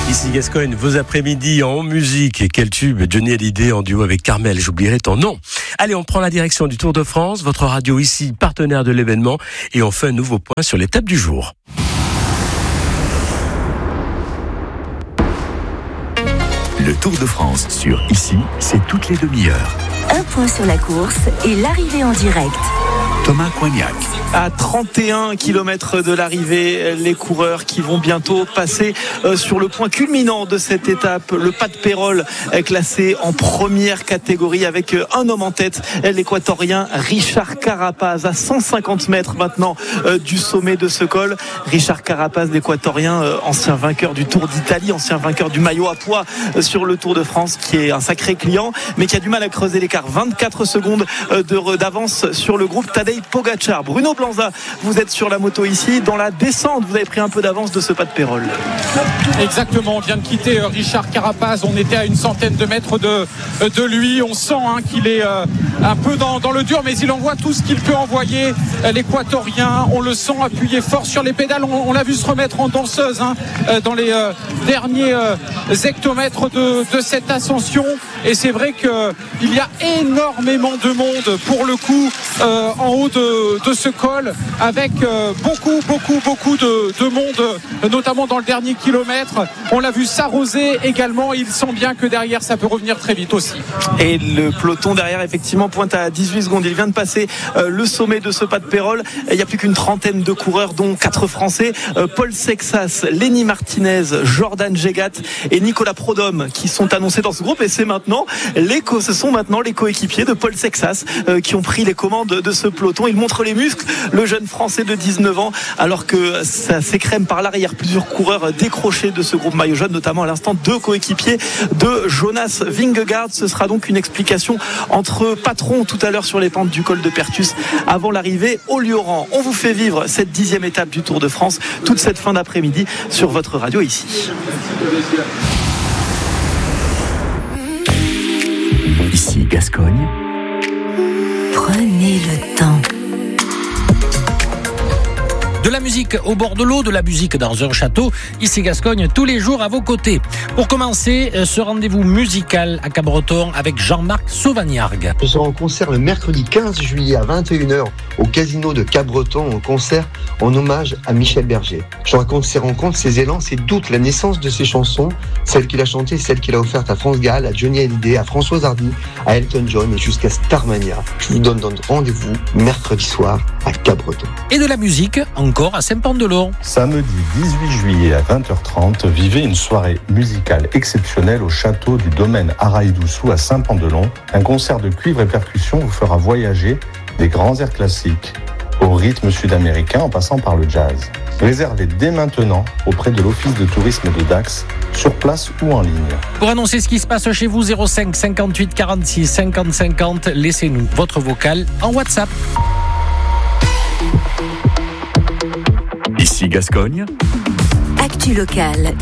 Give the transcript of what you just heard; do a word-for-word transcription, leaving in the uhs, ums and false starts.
Ici Gascogne, vos après-midi en musique. Et quel tube, Johnny Hallyday en duo avec Carmel, j'oublierai ton nom. Allez, on prend la direction du Tour de France, votre radio ici, partenaire de l'événement, et on fait un nouveau point sur l'étape du jour. Le Tour de France sur Ici, c'est toutes les demi-heures. Un point sur la course et l'arrivée en direct. Thomas Coignac. À trente et un kilomètres de l'arrivée, les coureurs qui vont bientôt passer sur le point culminant de cette étape. Le pas de Pérol est classé en première catégorie avec un homme en tête, l'équatorien Richard Carapaz, à cent cinquante mètres maintenant du sommet de ce col. Richard Carapaz, l'équatorien, ancien vainqueur du Tour d'Italie, ancien vainqueur du maillot à pois sur le Tour de France, qui est un sacré client, mais qui a du mal à creuser l'écart. vingt-quatre secondes d'avance sur le groupe Tadej Pogačar. Bruno Blanza, vous êtes sur la moto ici. Dans la descente, vous avez pris un peu d'avance de ce pas de Pérol. Exactement, on vient de quitter Richard Carapaz. On était à une centaine de mètres de, de lui. On sent hein, qu'il est euh, un peu dans, dans le dur, mais il envoie tout ce qu'il peut envoyer. L'équatorien, on le sent appuyer fort sur les pédales. On, on l'a vu se remettre en danseuse hein, dans les euh, derniers euh, hectomètres de, de cette ascension. Et c'est vrai qu'il y a énormément de monde pour le coup euh, en haut de, de ce col, avec euh, beaucoup, beaucoup, beaucoup de, de monde, notamment dans le dernier kilomètre. On l'a vu s'arroser également. Il sent bien que derrière, ça peut revenir très vite aussi. Et le peloton derrière, effectivement, pointe à dix-huit secondes. Il vient de passer euh, le sommet de ce pas de Pérol. Il n'y a plus qu'une trentaine de coureurs, dont quatre Français. Euh, Paul Sexas, Lenny Martinez, Jordan Jegat et Nicolas Prodhomme qui sont annoncés dans ce groupe. Et c'est maintenant les co- ce sont maintenant les coéquipiers de Paul Sexas euh, qui ont pris les commandes de ce peloton. Il montre les muscles, le jeune Français de dix-neuf ans, alors que ça s'écrème par l'arrière. Plusieurs coureurs décrochés de ce groupe maillot jaune, notamment à l'instant deux coéquipiers de Jonas Vingegaard. Ce sera donc une explication entre patrons tout à l'heure sur les pentes du col de Pertus avant l'arrivée au Lioran. On vous fait vivre cette dixième étape du Tour de France toute cette fin d'après-midi sur votre radio ici. Ici Gascogne. Prenez le temps. De la musique au bord de l'eau, de la musique dans un château, ici Gascogne, tous les jours à vos côtés. Pour commencer, ce rendez-vous musical à Cabreton avec Jean-Marc Sauvagnargues. Je serai en concert le mercredi quinze juillet à vingt et une heures au Casino de Cabreton, en concert en hommage à Michel Berger. Je raconte ses rencontres, ses élans, ses doutes, la naissance de ses chansons, celles qu'il a chantées, celles qu'il a offertes à France Gall, à Johnny Hallyday, à Françoise Hardy, à Elton John et jusqu'à Starmania. Je vous donne rendez-vous mercredi soir à Cabreton. Et de la musique, encore à Saint-Pant-de-Laon. Samedi dix-huit juillet à vingt heures trente, vivez une soirée musicale exceptionnelle au château du domaine Araïdoussou à Saint-Pant-de-Laon. Un concert de cuivre et percussion vous fera voyager des grands airs classiques au rythme sud-américain en passant par le jazz. Réservez dès maintenant auprès de l'Office de tourisme de Dax, sur place ou en ligne. Pour annoncer ce qui se passe chez vous, zéro cinq cinquante-huit quarante-six cinquante cinquante, laissez-nous votre vocal en WhatsApp. Ici Gascogne. Actu locale.